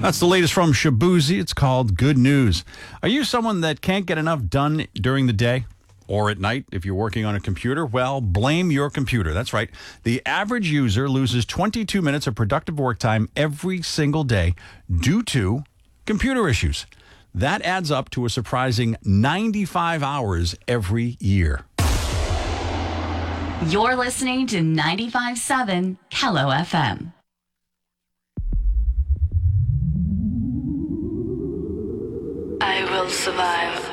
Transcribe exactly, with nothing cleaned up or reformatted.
That's the latest from Shaboozey. It's called Good News. Are you someone that can't get enough done during the day or at night if you're working on a computer? Well, blame your computer. That's right. The average user loses twenty-two minutes of productive work time every single day due to computer issues. That adds up to a surprising ninety-five hours every year. You're listening to ninety-five point seven Hello F M. I will survive.